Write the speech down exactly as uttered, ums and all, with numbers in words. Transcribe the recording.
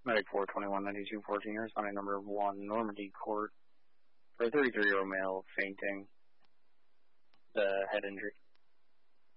Medic four twenty-one ninety-two fourteen, you're responding number one, Normandy Court, for a thirty-three-year-old male fainting, the head injury.